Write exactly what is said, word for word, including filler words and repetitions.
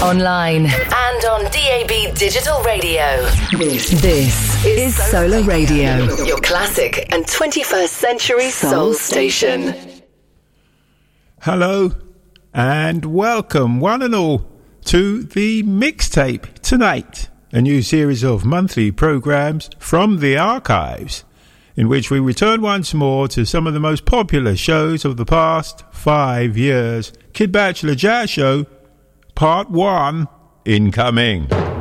online, and on D A B Digital Radio. This, this is Solar Radio, your classic and twenty-first century soul station. Hello, and welcome, one and all, to the Mixtape Tonight, a new series of monthly programmes from the archives, in which we return once more to some of the most popular shows of the past five years. Kid Bachelor Jazz Show, Part one, incoming.